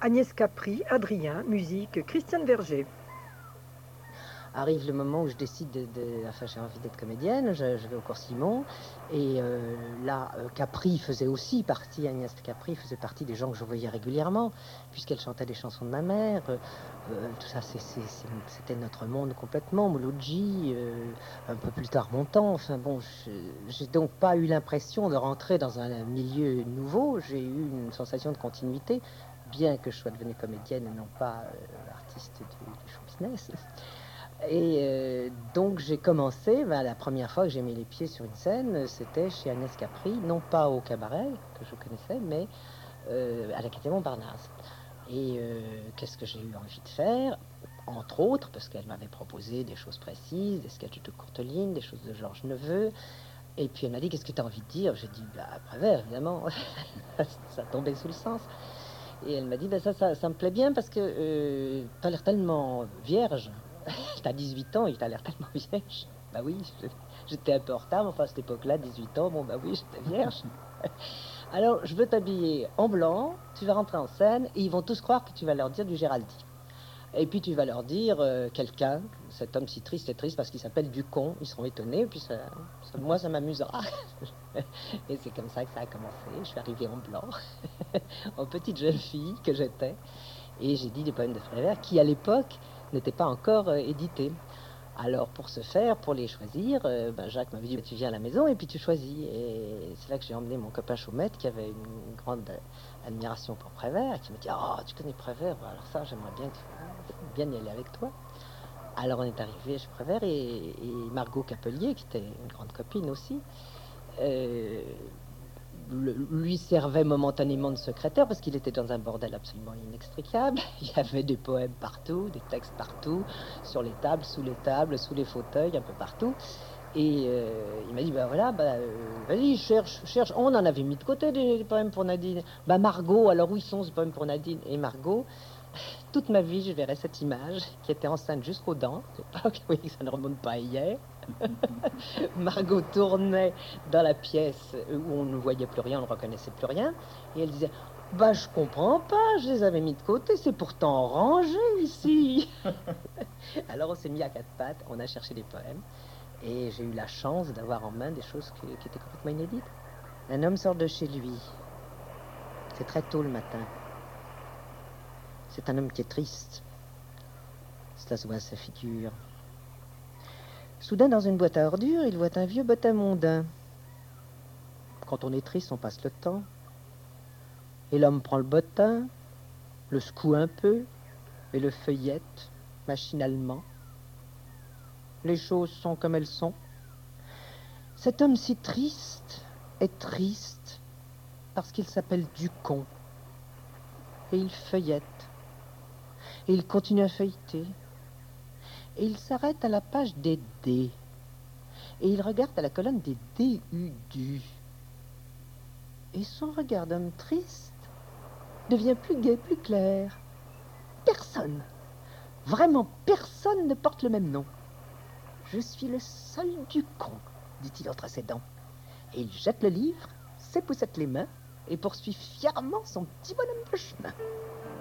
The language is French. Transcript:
Agnès Capri, Adrien, musique, Christiane Verger. Arrive le moment où je décide enfin, j'ai envie d'être comédienne, je vais au cours Simon, et là, Capri faisait aussi partie, Agnès Capri faisait partie des gens que je voyais régulièrement, puisqu'elle chantait des chansons de ma mère, tout ça, c'était notre monde complètement, Mouloudji, un peu plus tard mon temps, enfin bon, j'ai donc pas eu l'impression de rentrer dans un milieu nouveau, j'ai eu une sensation de continuité, bien que je sois devenue comédienne et non pas artiste du show business. Et donc j'ai commencé, la première fois que j'ai mis les pieds sur une scène, c'était chez Agnès Capri, non pas au cabaret, que je connaissais, mais à l'Académie Montparnasse. Et qu'est-ce que j'ai eu envie de faire? Entre autres, parce qu'elle m'avait proposé des choses précises, des sketchs de Courteline, des choses de Georges Neveu. Et puis elle m'a dit, qu'est-ce que tu as envie de dire? J'ai dit, Prévert, évidemment. Ça tombait sous le sens. Et elle m'a dit, ça me plaît bien parce que tu as l'air tellement vierge. T'as 18 ans et t'as l'air tellement vierge. Bah oui, j'étais un peu en retard, mais enfin à cette époque-là, 18 ans, bon bah oui, j'étais vierge. Alors, je veux t'habiller en blanc, tu vas rentrer en scène, et ils vont tous croire que tu vas leur dire du Géraldi. Et puis tu vas leur dire, quelqu'un, cet homme si triste et triste parce qu'il s'appelle Ducon, ils seront étonnés, et puis moi ça m'amusera. Et c'est comme ça que ça a commencé, je suis arrivée en blanc, en petite jeune fille que j'étais, et j'ai dit des poèmes de Prévert qui à l'époque n'étaient pas encore édités. Alors pour ce faire, pour les choisir, Jacques m'avait dit, tu viens à la maison et puis tu choisis. Et c'est là que j'ai emmené mon copain Chaumette qui avait une grande admiration pour Prévert, qui m'a dit, oh tu connais Prévert, alors ça j'aimerais bien y aller avec toi. Alors on est arrivé chez Prévert et Margot Capelier, qui était une grande copine aussi, euh, lui servait momentanément de secrétaire parce qu'il était dans un bordel absolument inextricable. Il y avait des poèmes partout, des textes partout, sur les tables, sous les fauteuils, un peu partout. Et il m'a dit, vas-y, cherche. On en avait mis de côté des poèmes pour Nadine. Margot, alors où ils sont ces poèmes pour Nadine? Et Margot, toute ma vie, je verrai cette image qui était enceinte jusqu'aux dents. Oui, ça ne remonte pas à hier. Margot tournait dans la pièce où on ne voyait plus rien, on ne reconnaissait plus rien. Et elle disait, je comprends pas, je les avais mis de côté, c'est pourtant rangé ici. Alors on s'est mis à quatre pattes, on a cherché des poèmes. Et j'ai eu la chance d'avoir en main des choses qui étaient complètement inédites. Un homme sort de chez lui. C'est très tôt le matin. C'est un homme qui est triste. Cela se voit à sa figure. Soudain, dans une boîte à ordures, il voit un vieux bottin mondain. Quand on est triste, on passe le temps. Et l'homme prend le bottin, le secoue un peu et le feuillette machinalement. Les choses sont comme elles sont. Cet homme si triste est triste parce qu'il s'appelle Ducon. Et il feuillette. Et il continue à feuilleter. Et il s'arrête à la page des D. Et il regarde à la colonne des D-U-D. Et son regard d'homme triste devient plus gai, plus clair. Personne, vraiment personne ne porte le même nom. Je suis le seul Ducon, dit-il entre ses dents. Et il jette le livre, s'époussette les mains et poursuit fièrement son petit bonhomme de chemin.